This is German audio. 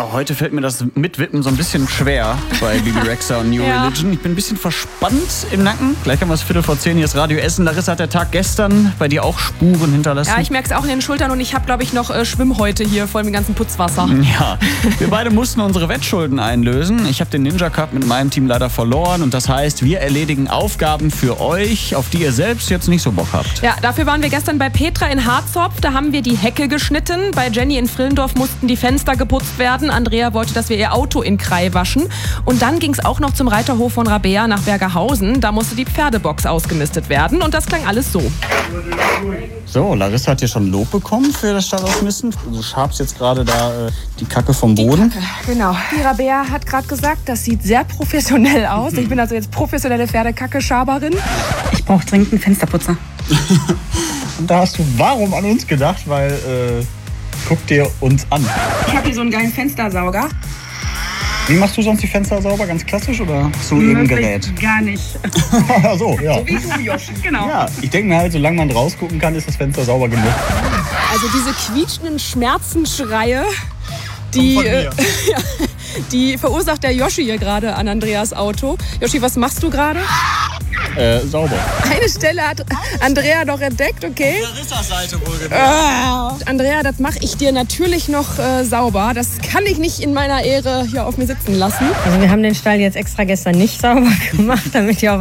Heute fällt mir das Mitwippen so ein bisschen schwer bei Bibi Rexha und New Religion. Ich bin ein bisschen verspannt im Nacken. Gleich haben wir es 9:45, hier ist Radio Essen. Larissa, hat der Tag gestern bei dir auch Spuren hinterlassen? Ja, ich merke es auch in den Schultern und ich habe, glaube ich, noch Schwimmhäute hier voll mit dem ganzen Putzwasser. Ja, wir beide mussten unsere Wettschulden einlösen. Ich habe den Ninja Cup mit meinem Team leider verloren und das heißt, wir erledigen Aufgaben für euch, auf die ihr selbst jetzt nicht so Bock habt. Ja, dafür waren wir gestern bei Petra in Harzopf. Da haben wir die Hecke geschnitten. Bei Jenny in Frillendorf mussten die Fenster geputzt werden. Andrea wollte, dass wir ihr Auto in Krai waschen. Und dann ging es auch noch zum Reiterhof von Rabea nach Bergerhausen. Da musste die Pferdebox ausgemistet werden. Und das klang alles so. So, Larissa hat hier schon Lob bekommen für das Stallausmisten. Du schabst jetzt gerade da die Kacke vom Boden. Die Kacke, genau. Die Rabea hat gerade gesagt, das sieht sehr professionell aus. Ich bin also jetzt professionelle Pferdekacke-Schaberin. Ich brauche dringend einen Fensterputzer. Und da hast du warum an uns gedacht? Weil, guck dir uns an. Ich habe hier so einen geilen Fenstersauger. Wie machst du sonst die Fenster sauber? Ganz klassisch oder hast du irgendein Gerät? Gar nicht. So, ja. So wie du, Joshi, genau. Ja, ich denke mir halt, solange man rausgucken kann, ist das Fenster sauber genug. Also diese quietschenden Schmerzensschreie, die, die verursacht der Joshi hier gerade an Andreas Auto. Joshi, was machst du gerade? Sauber. Eine Stelle hat Andrea noch entdeckt, okay? Larissas Seite wohlgemerkt. Andrea, das mache ich dir natürlich noch sauber. Das kann ich nicht in meiner Ehre hier auf mir sitzen lassen. Also wir haben den Stall jetzt extra gestern nicht sauber gemacht, damit ihr auch